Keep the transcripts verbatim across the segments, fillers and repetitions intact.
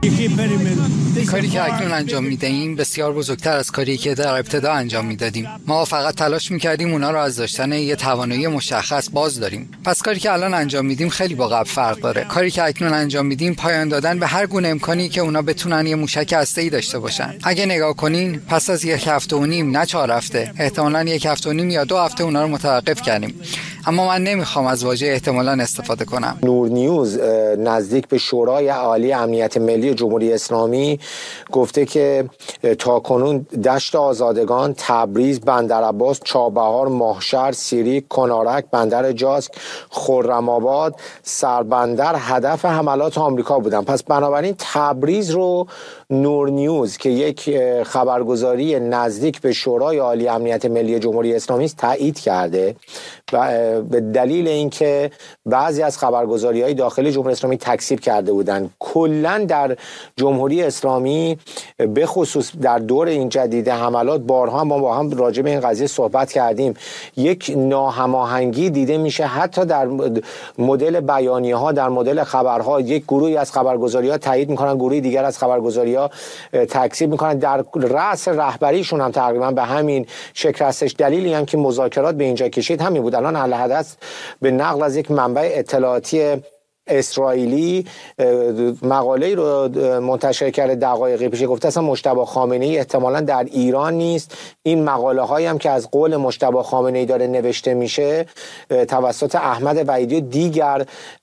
کاری که اکنون انجام میدهیم بسیار بزرگتر از کاری که در ابتدا انجام میدادیم. ما فقط تلاش میکردیم اونا رو از داشتن یه توانایی مشخص باز داریم. پس کاری که الان انجام میدیم خیلی با قبل فرق داره. کاری که اکنون انجام میدیم پایان دادن به هر گونه امکانی که اونا بتونن یه موشک هسته‌ای داشته باشن. اگه نگاه کنین پس از یک هفته و نیم، نه چهار هفته، احتمالاً یک هفته و نیم یا دو هفته اونا رو متوقف کردیم. اما من نمیخوام از واژه احتمالاً استفاده کنم. نور نیوز نزدیک به شورای عالی امنیت ملی جمهوری اسلامی گفته که تاکنون دشت آزادگان، تبریز، بندرعباس، چابهار، ماهشهر، سیری، کنارک، بندر جاسک، خرم‌آباد، سربندر هدف حملات آمریکا بودن. پس بنابراین تبریز رو نور نیوز که یک خبرگزاری نزدیک به شورای عالی امنیت ملی جمهوری اسلامی است تایید کرده و به دلیل اینکه بعضی از خبرگزاری‌های داخل جمهوری اسلامی تکذیب کرده بودند. کلاً در جمهوری اسلامی به خصوص در دور این جدید حملات بارها ما با هم راجع به این قضیه صحبت کردیم. یک ناهماهنگی دیده میشه حتی در مدل بیانیه‌ها، در مدل خبرها. یک گروهی از خبرگزاری‌ها تایید میکنن، گروهی دیگر از خبرگزاری‌ها تکذیب میکنن. در رأس رهبریشون هم تقریبا به همین شکل هستش. دلیلی هم که مذاکرات به اینجا کشید همین بود. الان الحدث به نقل از یک منبع اطلاعاتی اسرائیلی مقاله‌ای رو منتشر کرده دقایقی پیش، گفته اصلا مجتبی خامنه‌ای احتمالاً در ایران نیست. این مقاله هایی هم که از قول مجتبی خامنه‌ای داره نوشته میشه توسط احمد وحیدی و دیگر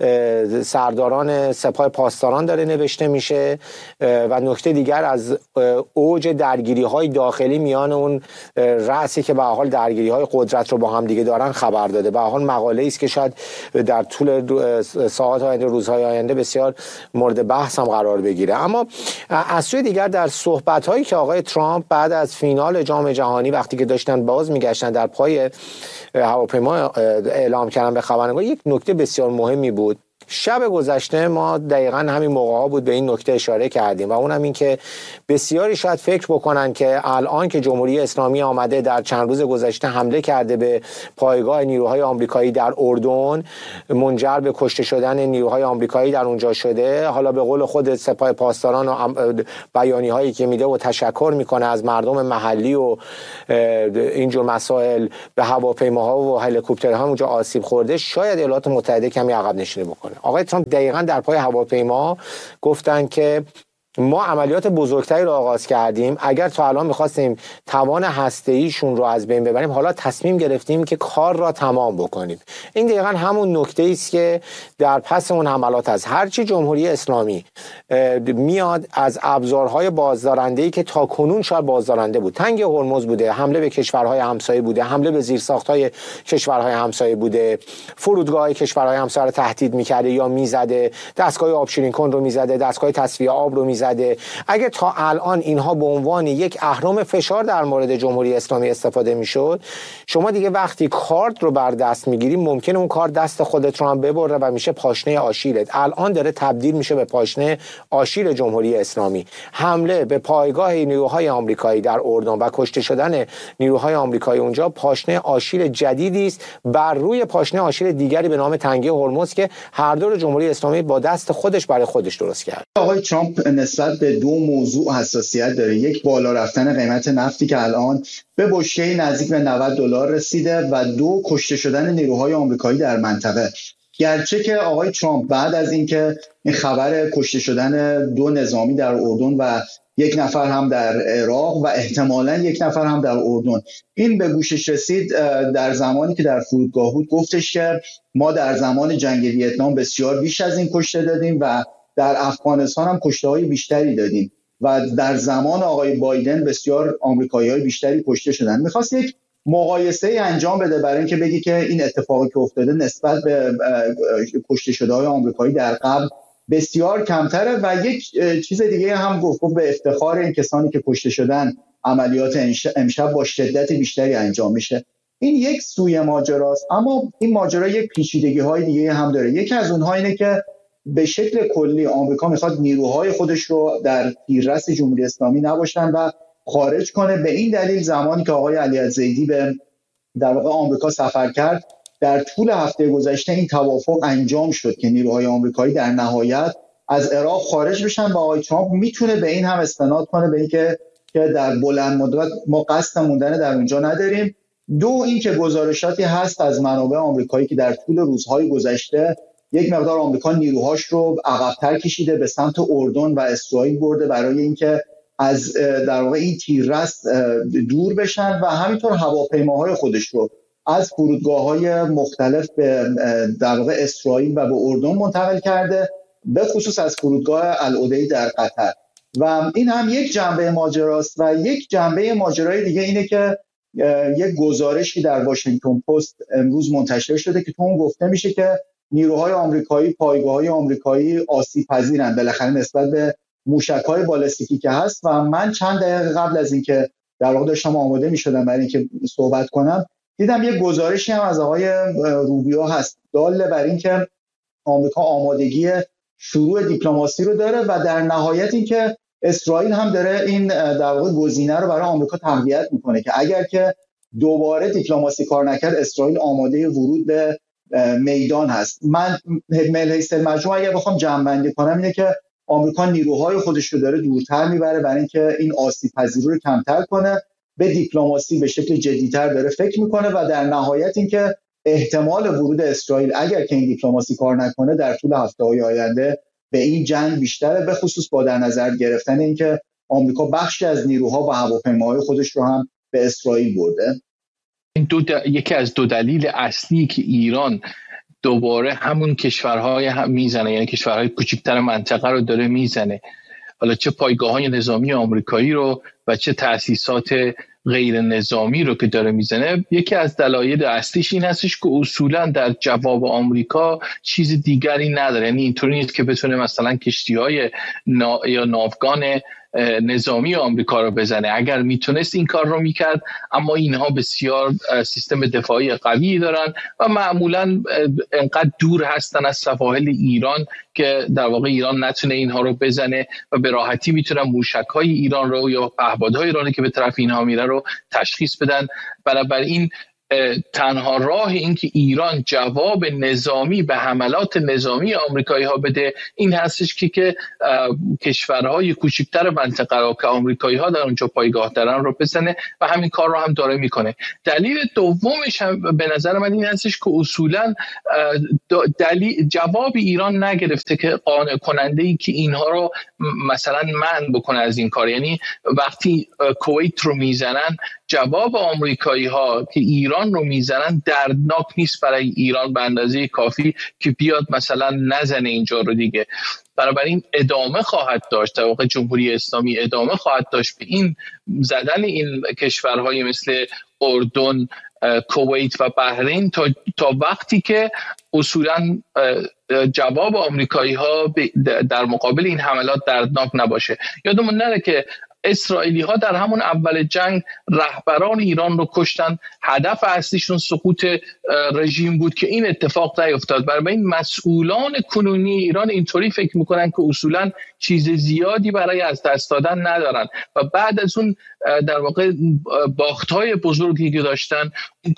سرداران سپاه پاسداران داره نوشته میشه و نکته دیگر از اوج درگیری‌های داخلی میان اون رأسی که به حال درگیری‌های قدرت رو با هم دیگه دارن خبر داده. به حال مقاله‌ای است که شاید در طول ساعات روزهای آینده بسیار مورد بحث هم قرار بگیره. اما از سوی دیگر در صحبت‌هایی که آقای ترامپ بعد از فینال جام جهانی وقتی که داشتن باز میگشتن در پای هواپیما اعلام کردن به خبرنگار، یک نکته بسیار مهمی بود. شب گذشته ما دقیقاً همین موقع‌ها بود به این نکته اشاره کردیم و اونم این که بسیاری شاید فکر بکنن که الان که جمهوری اسلامی آمده در چند روز گذشته حمله کرده به پایگاه نیروهای آمریکایی در اردن، منجر به کشته شدن نیروهای آمریکایی در اونجا شده. حالا به قول خود سپاه پاسداران و بیانیه‌هایی که میده و تشکر میکنه از مردم محلی و اینجور مسائل به هواپیماها و هلیکوپترها اونجا آسیب خورده، شاید ایالات متحده کمی عقب نشینی بکنه. آقای ترامپ دقیقاً در پای هواپیما گفتن که ما عملیات بزرگتری رو آغاز کردیم. اگر تا الان می‌خواستیم توان هسته‌ایشون رو از بین ببریم، حالا تصمیم گرفتیم که کار را تمام بکنیم. این دقیقاً همون نکته‌ای است که در پس اون حملات است. هرچی جمهوری اسلامی میاد از ابزارهای بازدارنده‌ای که تاکنون شاید بازدارنده بود، تنگ هرمز بوده، حمله به کشورهای همسایه بوده، حمله به زیرساخت‌های کشورهای همسایه بوده، فرودگاه‌های کشورهای همسایه رو تهدید می‌کرده یا می‌زده، دستگاه آبشیرین کن رو می‌زده، دستگاه تصفیه آب رو می‌زده. اگه تا الان اینها به عنوان یک اهرم فشار در مورد جمهوری اسلامی استفاده میشد، شما دیگه وقتی کارت رو بر دست میگیری ممکنه اون کار دست خودت رو هم ببره و میشه پاشنه آشیلت. الان داره تبدیل میشه به پاشنه آشیل جمهوری اسلامی. حمله به پایگاه نیروهای آمریکایی در اردن و کشته شدن نیروهای آمریکایی اونجا پاشنه آشیل جدیدی است بر روی پاشنه آشیل دیگری به نام تنگه هرمز که هر دو جمهوری اسلامی با دست خودش برای خودش درست کرد. آقای ترامپ نسبت به دو موضوع حساسیت داره. یک، بالا رفتن قیمت نفتی که الان به بشکه نزدیک به نود دلار رسیده و دو، کشته شدن نیروهای آمریکایی در منطقه. گرچه که آقای ترامپ بعد از اینکه این خبر کشته شدن دو نظامی در اردن و یک نفر هم در عراق و احتمالاً یک نفر هم در اردن این به گوشش رسید، در زمانی که در فرودگاه بود گفتش که ما در زمان جنگ ویتنام بسیار بیش از این کشته دادیم و در افغانستان هم کشته‌های بیشتری دادیم و در زمان آقای بایدن بسیار آمریکایی‌های بیشتری کشته شدن. می‌خواست یک مقایسه انجام بده برای اینکه بگی که این اتفاقی که افتاده نسبت به کشته شده‌های آمریکایی در قبل بسیار کمتره و یک چیز دیگه هم گفت به افتخار این کسانی که کشته شدن عملیات امشب با شدت بیشتری انجام میشه. این یک سوی ماجراست، اما این ماجرا یک پیچیدگی‌های دیگه هم داره. یکی از اونها اینه که به شکل کلی آمریکا میخواد نیروهای خودش رو در تیررس جمهوری اسلامی نباشن و خارج کنه. به این دلیل زمانی که آقای علی الزیدی به در واقع آمریکا سفر کرد، در طول هفته گذشته این توافق انجام شد که نیروهای آمریکایی در نهایت از عراق خارج بشن و آقای ترامپ میتونه به این هم استناد کنه، به اینکه که در بلند مدت ما قصد موندن در اونجا نداریم. دو اینکه گزارشاتی هست از منابع آمریکایی که در طول روزهای گذشته یک مقدار آمریکا نیروهاش رو عقب‌تر کشیده، به سمت اردن و اسرائیل برده برای اینکه از در واقع این تیررس دور بشن و همینطور هواپیماهای خودش رو از فرودگاه‌های مختلف به در واقع اسرائیل و به اردن منتقل کرده، به خصوص از فرودگاه العدی در قطر. و این هم یک جنبه ماجراست. و یک جنبه ماجرای دیگه اینه که یک گزارشی در واشنگتن پست امروز منتشر شده که تو اون گفته میشه که نیروهای آمریکایی، پایگاه‌های آمریکایی آسیب پذیرن بالاخره نسبت به موشک‌های بالستیکی که هست. و من چند دقیقه قبل از اینکه در واقع داشتم آماده می‌شدم برای اینکه صحبت کنم، دیدم یک گزارشی هم از آقای روبیو هست دال بر اینکه آمریکا آمادگی شروع دیپلماسی رو داره و در نهایت اینکه اسرائیل هم داره این در واقع گزینه رو برای آمریکا تقویت میکنه که اگر که دوباره دیپلماسی کار نکرد، اسرائیل آماده ورود به میدان هست. من ملحیس المجموع اگر بخوام جمع‌بندی کنم اینه که آمریکا نیروهای خودش رو داره دورتر میبره برای اینکه این آسیب پذیری رو کمتر کنه، به دیپلماسی به شکل جدی‌تر داره فکر میکنه و در نهایت اینکه احتمال ورود اسرائیل اگر که این دیپلماسی کار نکنه در طول هفته‌های آینده به این جنگ بیشتره، به خصوص با در نظر گرفتن اینکه آمریکا بخشی از نیروها و هواپیماهای خودش رو هم به اسرائیل برده. این دو د... یکی از دو دلیل اصلی که ایران دوباره همون کشورهای هم میزنه، یعنی کشورهای کوچکتر منطقه رو داره میزنه، حالا چه پایگاه‌های نظامی آمریکایی رو و چه تأسیسات غیر نظامی رو که داره میزنه، یکی از دلایل اصلیش این هستش که اصولا در جواب آمریکا چیز دیگری نداره. یعنی اینطوری نیست که بتونه مثلا کشتی‌های نا... یا ناوگان نظامی آمریکا رو بزنه. اگر میتونست این کار رو میکرد، اما اینها بسیار سیستم دفاعی قوی دارن و معمولا انقدر دور هستن از سواحل ایران که در واقع ایران نتونه اینها رو بزنه و به راحتی میتونن موشک‌های ایران رو یا پهپادهای ایرانی که به طرف اینها میره رو تشخیص بدن. بنابراین تنها راه این که ایران جواب نظامی به حملات نظامی آمریکایی ها بده این هستش که که کشورهای کوچکتر منطقه رو که آمریکایی ها در اونجا پایگاه دارن رو بزنه و همین کار رو هم داره میکنه. دلیل دومش هم به نظر من این هستش که اصولا دلیل جواب ایران نگرفته که قانع کننده ای که اینها رو مثلا منع بکنه از این کار. یعنی وقتی کویت رو میزنن، جواب آمریکایی ها که ایران رو میزنن دردناک نیست برای ایران به اندازه کافی که بیاد مثلا نزنه اینجا رو دیگه. بنابراین ادامه خواهد داشت، در واقع جمهوری اسلامی ادامه خواهد داشت به این زدن این کشورهای مثل اردن، کویت و بحرین تا, تا وقتی که اصولا جواب آمریکایی ها در مقابل این حملات دردناک نباشه. یادمون نره که اسرائیلی ها در همون اول جنگ رهبران ایران رو کشتن، هدف اصلیشون سقوط رژیم بود که این اتفاق نیفتاد. برای این مسئولان کنونی ایران اینطوری فکر میکنن که اصولا چیز زیادی برای از دست دادن ندارن و بعد از اون در واقع باخت‌های بزرگی که داشتن،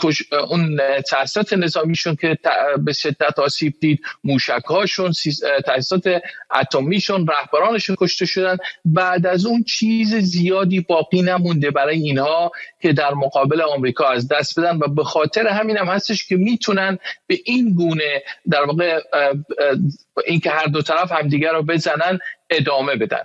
اون تأسیسات نظامیشون که به شدت آسیب دید، موشک‌هاشون، تأسیسات اتمیشون، رهبرانشون کشته شدن، بعد از اون چیز زیادی باقی نمونده برای اینها که در مقابل آمریکا از دست بدن و به خاطر همین هم هستش که میتونن به این گونه در واقع این که هر دو طرف همدیگر رو بزنن ادامه بدن.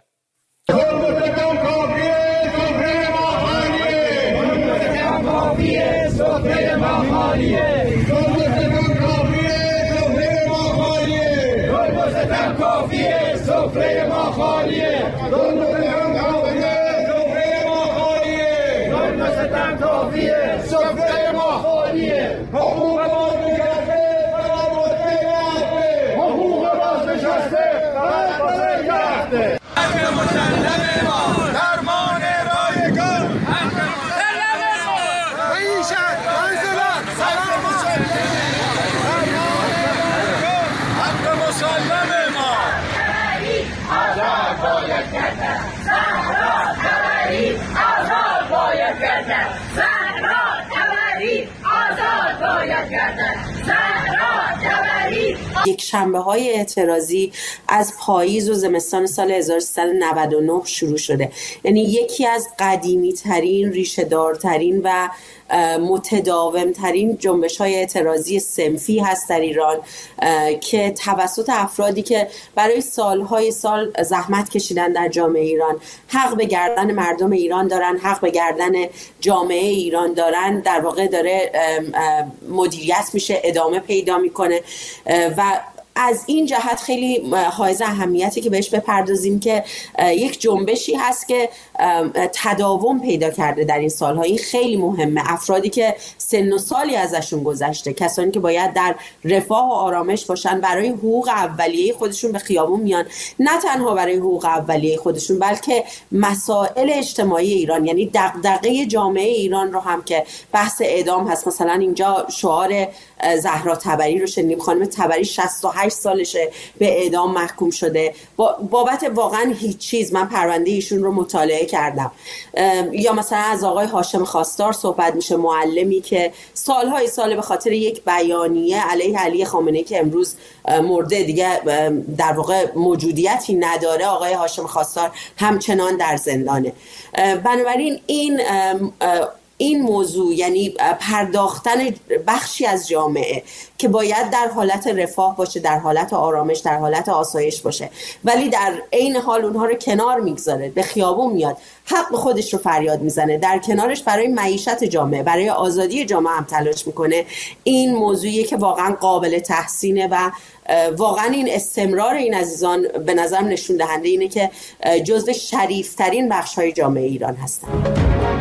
زهرا جبری یک شنبه های اعتراضی از پاییز و زمستان سال هزار و سیصد و نود و نه شروع شده. یعنی یکی از قدیمی ترین، ریشه دارترین و متداوم ترین جنبش های اعتراضی صنفی هست در ایران که توسط افرادی که برای سالهای سال زحمت کشیدن در جامعه ایران، حق به گردن مردم ایران دارن، حق به گردن جامعه ایران دارن، در واقع داره مدیریت میشه، ادامه پیدا میکنه و از این جهت خیلی حائز اهمیتی که بهش بپردازیم که یک جنبشی هست که تداوم پیدا کرده در این سالها. این خیلی مهمه. افرادی که سن و سالی ازشون گذشته، کسانی که باید در رفاه و آرامش باشن، برای حقوق اولیه خودشون به خیابون میان، نه تنها برای حقوق اولیه خودشون بلکه مسائل اجتماعی ایران، یعنی دغدغه جامعه ایران رو هم که بحث اعدام هست. مثلا اینجا شعار زهرا طبری رو شنیدیم. خانم طبری شصت و هشت سالشه به اعدام محکوم شده بابت واقعا هیچ چیز. من پرونده ایشون رو مطالعه کردم. یا مثلا از آقای هاشم خواستار صحبت میشه، معلمی که سالهای سال به خاطر یک بیانیه علیه علی خامنه‌ای که امروز مرده دیگه در واقع موجودیتی نداره، آقای هاشم خواستار همچنان در زندانه. بنابراین این این موضوع، یعنی پرداختن بخشی از جامعه که باید در حالت رفاه باشه، در حالت آرامش، در حالت آسایش باشه، ولی در عین حال اونها رو کنار میگذاره، به خیابون میاد، حق خودش رو فریاد میزنه، در کنارش برای معیشت جامعه، برای آزادی جامعه هم تلاش میکنه. این موضوعیه که واقعا قابل تحسینه و واقعا این استمرار این عزیزان به نظرم نشون دهنده اینه که جزو شریفترین بخش‌های جامعه ایران هستن.